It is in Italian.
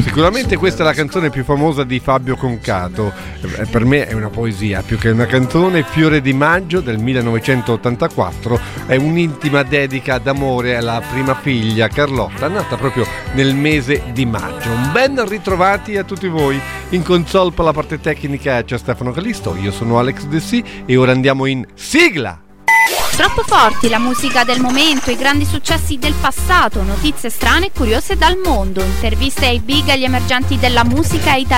Sicuramente questa è la canzone più famosa di Fabio Concato. Per me è una poesia più che una canzone. Fiore di maggio del 1984 è un'intima dedica d'amore alla prima figlia Carlotta, nata proprio nel mese di maggio. Un ben ritrovati a tutti voi. In console per la parte tecnica c'è Stefano Calisto, io sono Alex De C e ora andiamo in sigla. Troppo forti, la musica del momento, i grandi successi del passato, notizie strane e curiose dal mondo, interviste ai big e agli emergenti della musica italiana.